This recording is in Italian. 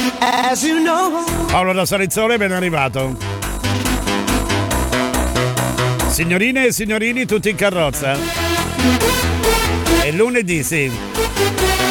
Paolo da Salizzone ben arrivato. Signorine e signorini tutti in carrozza. È lunedì, sì.